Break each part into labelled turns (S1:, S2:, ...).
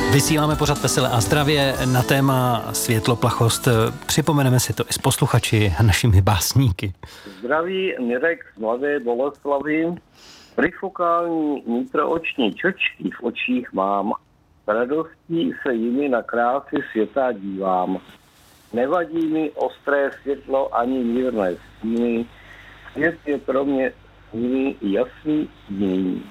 S1: Vysíláme pořad Veselé a zdravě na téma světloplachost. Připomeneme si to i s posluchači a našimi básníky.
S2: Zdraví Mirek z Mladé Boleslavy. Trifokální nitrooční čočky v očích mám. S radostí se jimi na krásy světa dívám. Nevadí mi ostré světlo ani mírné stíny. Svět je pro mě stíny jasný dní.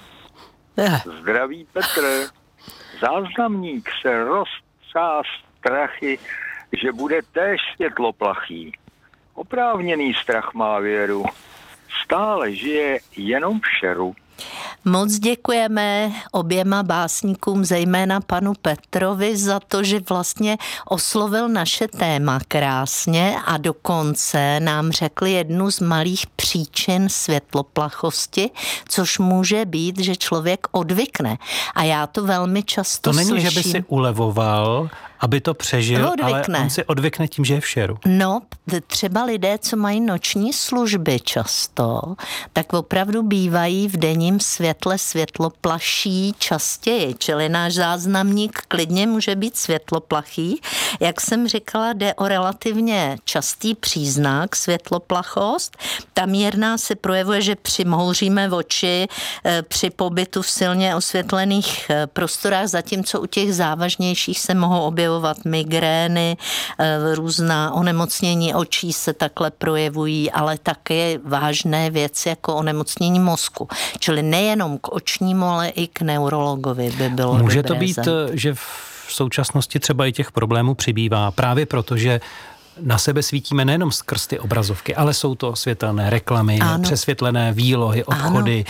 S3: Zdraví Petr. Záznamník se roztřás strachy, že bude též světloplachý. Oprávněný strach má věru. Stále žije jenom v šeru.
S4: Moc děkujeme oběma básníkům, zejména panu Petrovi, za to, že vlastně oslovil naše téma krásně a dokonce nám řekli jednu z malých příčin světloplachosti, což může být, že člověk odvykne. A já to velmi často
S1: slyším. To není,
S4: slyším.
S1: že by si ulevoval, aby to přežil,
S4: odvykne.
S1: Ale on si odvykne tím, že je v šeru.
S4: No, třeba lidé, co mají noční služby často, tak opravdu bývají v denním světle světloplaší častěji, čili náš záznamník klidně může být světloplachý. Jak jsem říkala, jde o relativně častý příznak světloplachost. Ta mírná se projevuje, že přimhouříme oči při pobytu v silně osvětlených prostorách, zatímco u těch závažnějších se mohou objevovat migrény, různá onemocnění očí se takhle projevují, ale také vážné věci jako onemocnění mozku. Čili nejenom k očnímu, ale i k neurologovi by bylo dobré.
S1: Může to být, že v současnosti třeba i těch problémů přibývá právě proto, že na sebe svítíme nejenom skrz ty obrazovky, ale jsou to osvětlené reklamy, přesvětlené výlohy, obchody,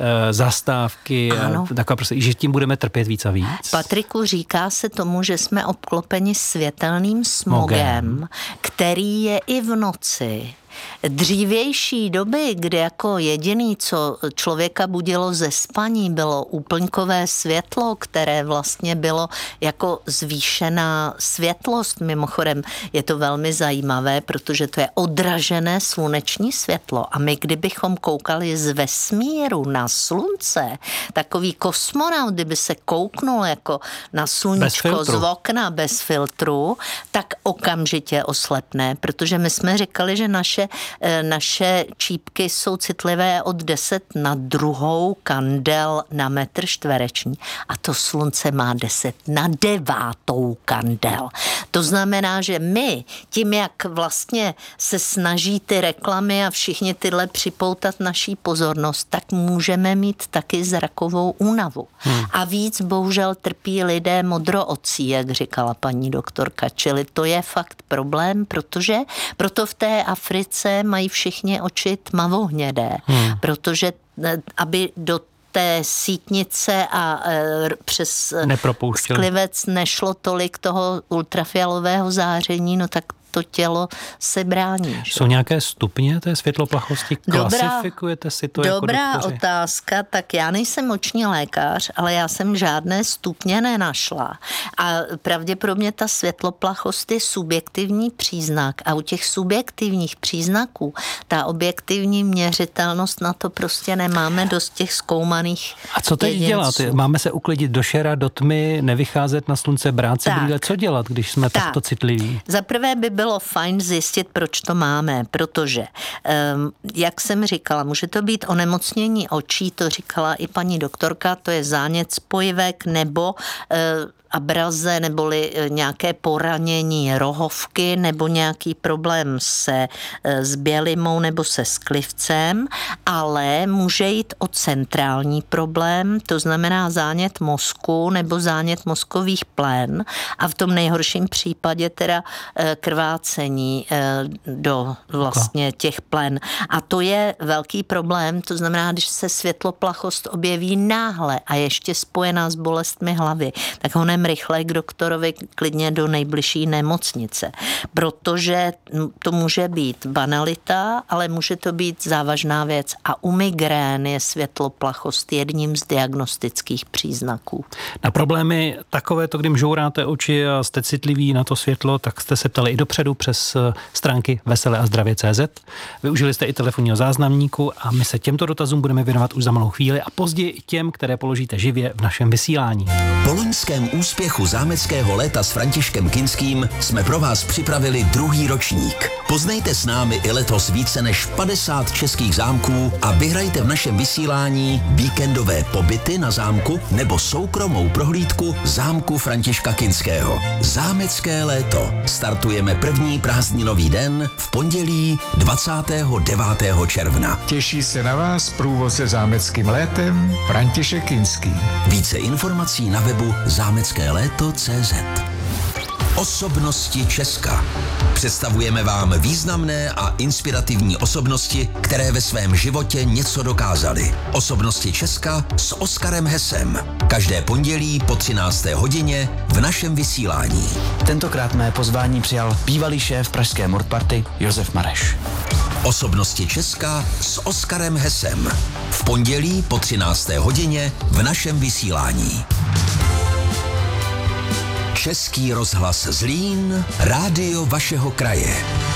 S1: zastávky, takové prostě, že tím budeme trpět víc a víc.
S4: Patriku, říká se tomu, že jsme obklopeni světelným smogem, který je i v noci. Dřívější doby, kdy jako jediný, co člověka budilo ze spaní, bylo úplňkové světlo, které vlastně bylo jako zvýšená světlost. Mimochodem je to velmi zajímavé, protože to je odražené sluneční světlo. A my, kdybychom koukali z vesmíru na slunce, takový kosmonaut, kdyby se kouknul jako na sluníčko z okna bez filtru, tak okamžitě oslepne, protože my jsme říkali, že naše čípky jsou citlivé od 10 na 2 kandel na metr čtvereční a to slunce má 10 na 9 kandel. To znamená, že my tím, jak vlastně se snaží ty reklamy a všichni tyhle připoutat naší pozornost, tak můžeme mít taky zrakovou únavu. A víc bohužel trpí lidé modroocí, jak říkala paní doktorka, čili to je fakt problém, protože proto v té Africe mají všichni oči tmavohnědé, protože aby do té sítnice a přes sklivec nešlo tolik toho ultrafialového záření, no tak to tělo se brání. Že?
S1: Jsou nějaké stupně té světloplachosti? Klasifikujete si to jako doktoři?
S4: Dobrá otázka, tak já nejsem oční lékař, ale já jsem žádné stupně nenašla. A pravděpodobně ta světloplachost je subjektivní příznak a u těch subjektivních příznaků ta objektivní měřitelnost na to prostě nemáme dost těch zkoumaných
S1: A co teď dělat? Máme se uklidit do šera, do tmy, nevycházet na slunce, brát se brýle. Co dělat, když jsme takto citliví?
S4: Za prvé by bylo fajn zjistit, proč to máme, protože, jak jsem říkala, může to být onemocnění očí, to říkala i paní doktorka, to je zánět spojivek nebo abraze neboli nějaké poranění rohovky nebo nějaký problém s bělimou nebo se sklivcem, ale může jít o centrální problém, to znamená zánět mozku nebo zánět mozkových plén a v tom nejhorším případě teda krvácení do vlastně těch plen. A to je velký problém, to znamená, když se světloplachost objeví náhle a ještě spojená s bolestmi hlavy, tak ho rychle k doktorovi, klidně do nejbližší nemocnice. Protože to může být banalita, ale může to být závažná věc. A u migrén je světloplachost jedním z diagnostických příznaků.
S1: Na problémy takovéto, kdy žouráte oči a jste citliví na to světlo, tak jste se ptali i dopředu přes stránky veseleazdravě.cz. Využili jste i telefonního záznamníku a my se těmto dotazům budeme věnovat už za malou chvíli a později i těm, které položíte živě v našem vysílání.
S5: Po loňském úspěchu zámeckého léta s Františkem Kinským jsme pro vás připravili druhý ročník. Poznejte s námi i letos více než 50 českých zámků a vyhrajte v našem vysílání víkendové pobyty na zámku nebo soukromou prohlídku zámku Františka Kinského. Zámecké léto. Startujeme první prázdninový den v pondělí 29. června.
S6: Těší se na vás průvodce zámeckým létem František Kinský.
S5: Více informací na webu zámeckéléto.cz. Osobnosti Česka. Představujeme vám významné a inspirativní osobnosti, které ve svém životě něco dokázaly. Osobnosti Česka s Oskarem Hesem. Každé pondělí po 13. hodině v našem vysílání.
S7: Tentokrát mé pozvání přijal bývalý šéf pražské Mordparty Josef Mareš.
S5: Osobnosti Česka s Oskarem Hesem. V pondělí po 13. hodině v našem vysílání. Český rozhlas Zlín, rádio vašeho kraje.